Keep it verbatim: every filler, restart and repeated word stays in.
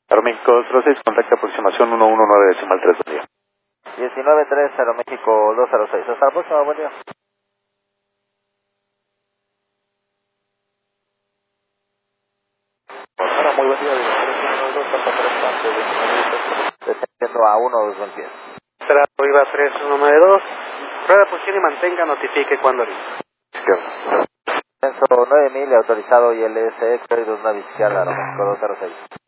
Aeroméxico dos cero seis, contacto aproximación uno uno nueve decimal tres, buen día. diecinueve tres, Aeroméxico dos cero seis. Hasta la próxima, buen día. Hola, muy buen día. Descendiendo a uno dos veinte. Será arriba tres uno nueve dos. Rueda posición y mantenga, notifique cuando listo. Censo nueve mil, autorizado I L S, X dos nave izquierda, Aeroméxico dos cero seis.